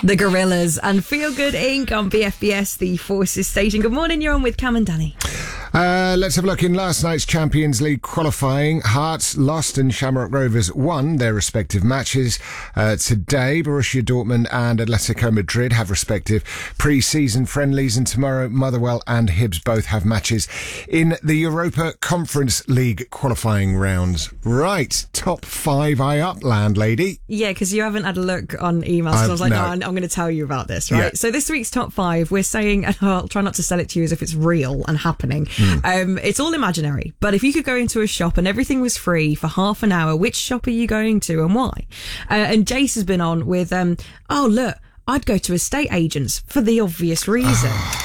The Gorillas and Feel Good Inc. on BFBS, the Forces station. Good morning, you're on with Cam and Danny. Let's have a look in last night's Champions League qualifying. Hearts lost and Shamrock Rovers won their respective matches. Today, Borussia Dortmund and Atletico Madrid have respective pre-season friendlies, and tomorrow Motherwell and Hibs both have matches in the Europa Conference League qualifying rounds. Right, top 5 eye up, landlady. Yeah, because you haven't had a look on emails, so I was like, no, I'm going to tell you about this, right? Yeah. So this week's top 5, we're saying, and I'll try not to sell it to you as if it's real and happening. It's all imaginary, but if you could go into a shop and everything was free for half an hour, which shop are you going to and why? And Jace has been on with, oh look, I'd go to estate agents for the obvious reason.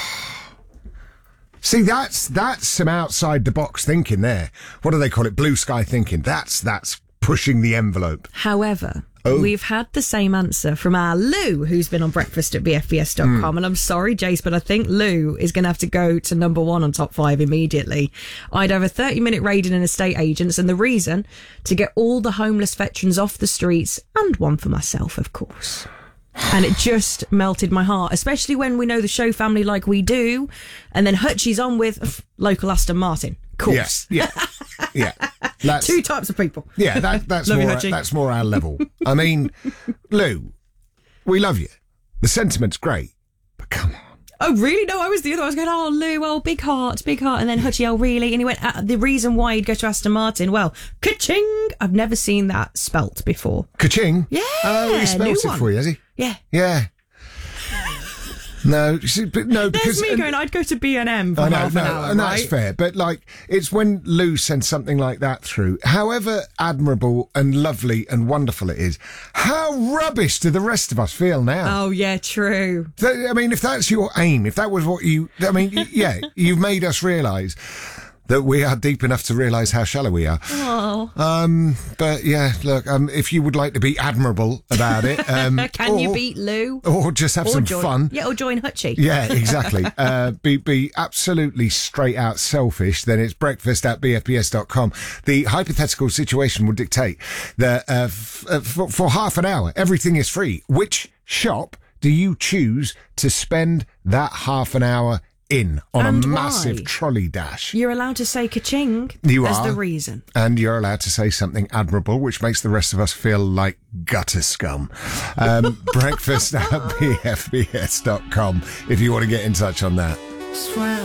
See, that's some outside the box thinking there. What do they call it? Blue sky thinking. That's pushing the envelope. However, we've had the same answer from our Lou, who's been on breakfast at BFBS.com. And I'm sorry, Jace, but I think Lou is going to have to go to number 1 on top 5 immediately. I'd have a 30-minute raid in an estate agents, and the reason, to get all the homeless veterans off the streets, and one for myself, of course. And it just melted my heart, especially when we know the show family like we do. And then Hutchie's on with local Aston Martin. Of course. Yeah. That's, 2 types of people. Yeah, that's more our level. I mean, Lou, we love you. The sentiment's great, but come on. Oh, really? No, I was the other. I was going, oh, Lou, oh, big heart. And then Hutchie, oh, really? And he went, the reason why he'd go to Aston Martin, well, ka-ching! I've never seen that spelt before. Ka-ching? Yeah. Oh, he spelt it for you, has he? Yeah. Yeah. No, because there's me going, I'd go to B&M for half an hour, and right? that's fair. But it's when Lou sends something like that through, however admirable and lovely and wonderful it is, how rubbish do the rest of us feel now? Oh yeah, true. I mean, if that's your aim, if that was what yeah, you've made us realise that we are deep enough to realise how shallow we are. Oh. But yeah, look, if you would like to be admirable about it, can you beat Lou? Or just have some fun. Yeah, or join Hutchie. Yeah, exactly. Be absolutely straight out selfish, then it's breakfast@bfbs.com. The hypothetical situation would dictate that for half an hour, everything is free. Which shop do you choose to spend that half an hour in on and a massive why? Trolley dash? You're allowed to say ka-ching. You as are. the reason. And you're allowed to say something admirable, which makes the rest of us feel like gutter scum. Breakfast@bfbs.com if you want to get in touch on that.